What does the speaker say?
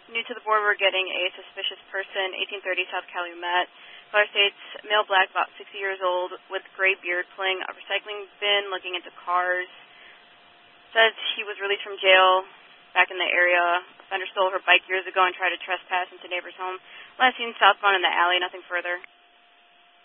New to the board, we're getting a suspicious person, 1830 South Calumet. Caller states, male black, about 60 years old, with gray beard, pulling a recycling bin, looking into cars. Says he was released from jail back in the area. Offender stole her bike years ago and tried to trespass into neighbor's home. Last seen southbound in the alley, nothing further.